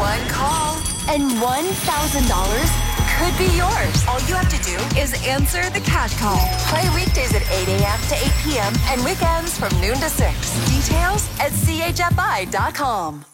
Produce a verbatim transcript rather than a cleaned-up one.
One call and one thousand dollars could be yours. All you have to do is answer the cash call. Play weekdays at eight a.m. to eight p.m. and weekends from noon to six. Details at C H F I dot com.